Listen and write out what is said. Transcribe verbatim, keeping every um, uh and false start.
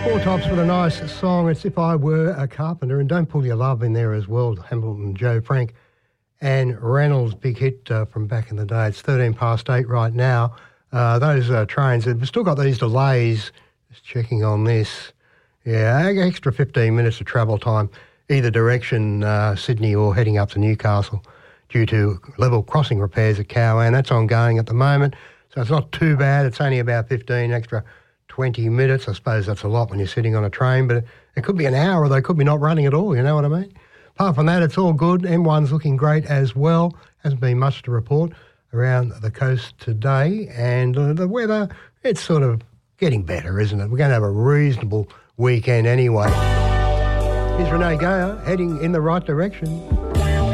Four Tops with a nice song. It's If I Were a Carpenter, and Don't Pull Your Love in there as well. Hamilton, Joe Frank and Reynolds, big hit uh, from back in the day. It's thirteen past eight right now. Uh, those uh, trains, they've still got these delays. Just checking on this. Yeah, extra fifteen minutes of travel time either direction, uh, Sydney or heading up to Newcastle due to level crossing repairs at Cowan. That's ongoing at the moment, so it's not too bad. It's only about fifteen extra twenty minutes. I suppose that's a lot when you're sitting on a train, but it could be an hour or they could be not running at all, you know what I mean? Apart from that, it's all good. M one's looking great as well. Hasn't been much to report around the coast today. And uh, the weather, it's sort of getting better, isn't it? We're going to have a reasonable weekend anyway. Here's Renee Gayer heading in the right direction.